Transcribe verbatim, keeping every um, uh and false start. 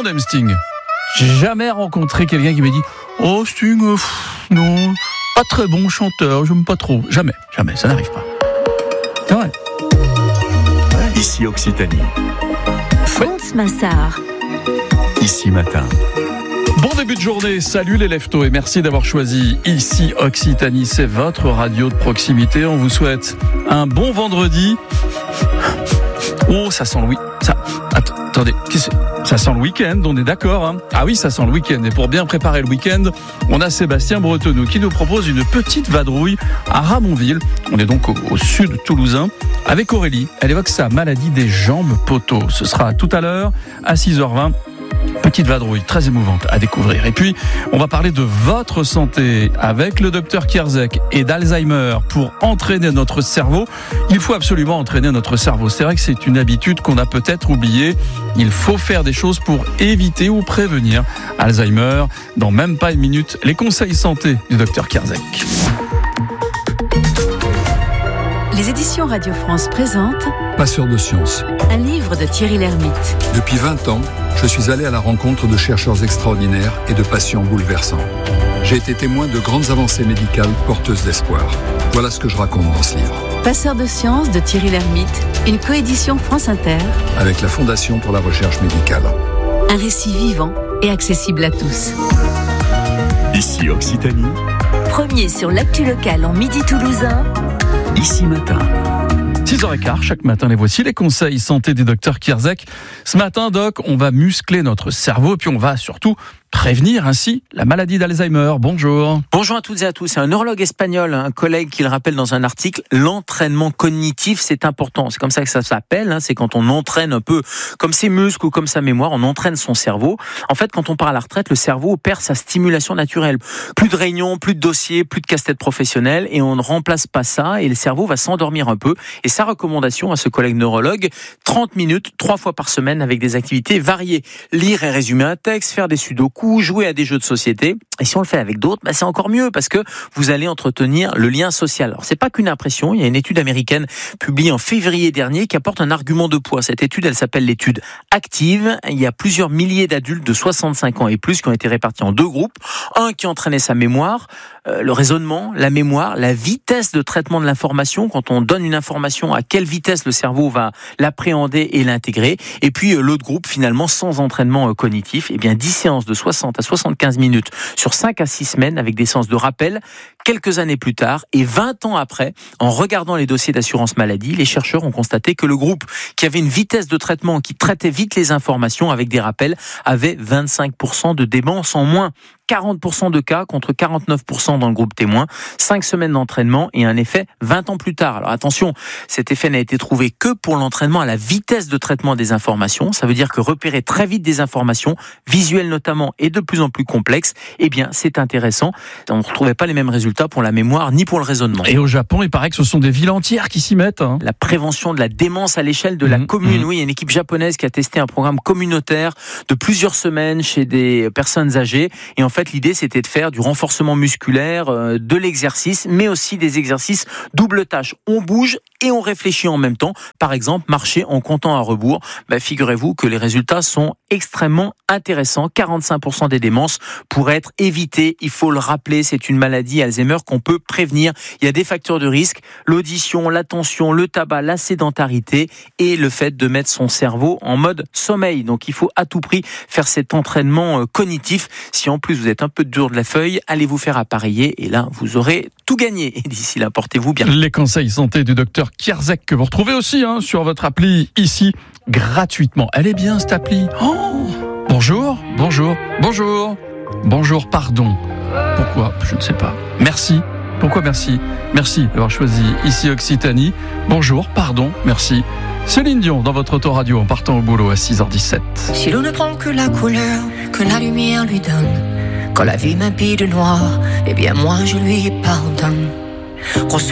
monde aime Sting. J'ai jamais rencontré quelqu'un qui m'a dit « Oh Sting, euh, pff, non, pas très bon chanteur, j'aime pas trop. » Jamais, jamais, ça n'arrive pas. C'est vrai. Ouais. Ici Occitanie. France Massard. Ici Matin. Bon début de journée, salut les leftos et merci d'avoir choisi Ici Occitanie, c'est votre radio de proximité. On vous souhaite un bon vendredi. Oh, ça sent le oui. Ça, attendez, qu'est-ce que c'est ? Ça sent le week-end, on est d'accord, hein ? Ah oui, ça sent le week-end. Et pour bien préparer le week-end, on a Sébastien Bretonneau qui nous propose une petite vadrouille à Ramonville. On est donc au, au sud toulousain. Avec Aurélie, elle évoque sa maladie des jambes poteaux. Ce sera tout à l'heure à six heures vingt. Petite vadrouille très émouvante à découvrir. Et puis, on va parler de votre santé avec le docteur Kierzek et d'Alzheimer. Pour entraîner notre cerveau, il faut absolument entraîner notre cerveau. C'est vrai que c'est une habitude qu'on a peut-être oubliée. Il faut faire des choses pour éviter ou prévenir Alzheimer. Dans même pas une minute, les conseils santé du docteur Kierzek. Les éditions Radio France présentent Passeur de science. un livre de Thierry Lhermitte. Depuis vingt ans, je suis allé à la rencontre de chercheurs extraordinaires et de patients bouleversants. J'ai été témoin de grandes avancées médicales porteuses d'espoir. Voilà ce que je raconte dans ce livre. Passeur de sciences de Thierry Lhermitte, une coédition France Inter. Avec la Fondation pour la recherche médicale. Un récit vivant et accessible à tous. Ici Occitanie. Premier sur l'actu locale en midi toulousain. Ici Matin. six heures quinze, chaque matin, les voici, les conseils santé du docteur Kierzek. Ce matin, Doc, on va muscler notre cerveau et puis on va surtout prévenir ainsi la maladie d'Alzheimer. Bonjour. Bonjour à toutes et à tous. C'est un neurologue espagnol, un collègue qui le rappelle dans un article, l'entraînement cognitif, c'est important. C'est comme ça que ça s'appelle, hein. C'est quand on entraîne un peu comme ses muscles ou comme sa mémoire, on entraîne son cerveau. En fait, quand on part à la retraite, le cerveau perd sa stimulation naturelle. Plus de réunions, plus de dossiers, plus de casse-tête professionnelle et on ne remplace pas ça et le cerveau va s'endormir un peu. Et sa recommandation à ce collègue neurologue, trente minutes, trois fois par semaine avec des activités variées. Lire et résumer un texte, faire des sudoku, jouer à des jeux de société. Et si on le fait avec d'autres, bah c'est encore mieux parce que vous allez entretenir le lien social. Alors c'est pas qu'une impression, il y a une étude américaine publiée en février dernier qui apporte un argument de poids. Cette étude, elle s'appelle l'étude Active. Il y a plusieurs milliers d'adultes de soixante-cinq ans et plus qui ont été répartis en deux groupes. Un qui entraînait sa mémoire, euh, le raisonnement, la mémoire, la vitesse de traitement de l'information. Quand on donne une information, à quelle vitesse le cerveau va l'appréhender et l'intégrer. Et puis euh, l'autre groupe, finalement, sans entraînement euh, cognitif, eh bien dix séances de soixante à soixante-quinze minutes sur cinq à six semaines avec des séances de rappel. Quelques années plus tard et vingt ans après, en regardant les dossiers d'assurance maladie, les chercheurs ont constaté que le groupe qui avait une vitesse de traitement, qui traitait vite les informations avec des rappels, avait vingt-cinq pour cent de démence en moins. quarante pour cent de cas contre quarante-neuf pour cent dans le groupe témoin. cinq semaines d'entraînement et un effet vingt ans plus tard. Alors attention, cet effet n'a été trouvé que pour l'entraînement à la vitesse de traitement des informations. Ça veut dire que repérer très vite des informations, visuelles notamment et de plus en plus complexes, eh bien c'est intéressant. On ne retrouvait pas les mêmes résultats pour la mémoire ni pour le raisonnement. Et au Japon, il paraît que ce sont des villes entières qui s'y mettent. Hein. La prévention de la démence à l'échelle de la mmh, commune. Mmh. Oui, il y a une équipe japonaise qui a testé un programme communautaire de plusieurs semaines chez des personnes âgées. Et en fait, l'idée, c'était de faire du renforcement musculaire, euh, de l'exercice, mais aussi des exercices double tâche. On bouge et on réfléchit en même temps. Par exemple, marcher en comptant à rebours. Bah, figurez-vous que les résultats sont extrêmement intéressants. quarante-cinq pour cent des démences pourraient être évitées. Il faut le rappeler, c'est une maladie Alzheimer qu'on peut prévenir. Il y a des facteurs de risque, l'audition, l'attention, le tabac, la sédentarité et le fait de mettre son cerveau en mode sommeil. Donc il faut à tout prix faire cet entraînement cognitif. Si en plus vous êtes un peu dur de la feuille, allez vous faire appareiller et là vous aurez tout gagné. Et d'ici là, portez-vous bien. Les conseils santé du docteur Kierzek que vous retrouvez aussi hein, sur votre appli ici gratuitement. Elle est bien cette appli. Oh, bonjour, bonjour, bonjour, bonjour, pardon. Pourquoi ? Je ne sais pas. Merci. Pourquoi merci ? Merci d'avoir choisi Ici Occitanie. Bonjour, pardon, merci. Céline Dion dans votre autoradio en partant au boulot à six heures dix-sept. Si l'on ne prend que la couleur que la lumière lui donne, quand la vie m'habille de noir, eh bien moi je lui pardonne. Grosse